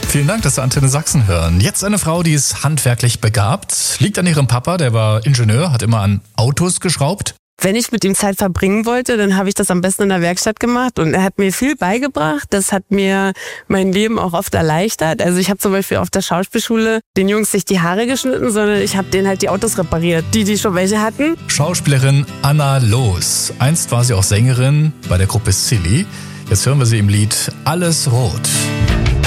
Vielen Dank, dass Sie Antenne Sachsen hören. Jetzt eine Frau, die ist handwerklich begabt, liegt an ihrem Papa, der war Ingenieur, hat immer an Autos geschraubt. Wenn ich mit ihm Zeit verbringen wollte, dann habe ich das am besten in der Werkstatt gemacht und er hat mir viel beigebracht. Das hat mir mein Leben auch oft erleichtert. Also ich habe zum Beispiel auf der Schauspielschule den Jungs nicht die Haare geschnitten, sondern ich habe denen halt die Autos repariert, die schon welche hatten. Schauspielerin Anna Loos. Einst war sie auch Sängerin bei der Gruppe Silly. Jetzt hören wir sie im Lied Alles Rot.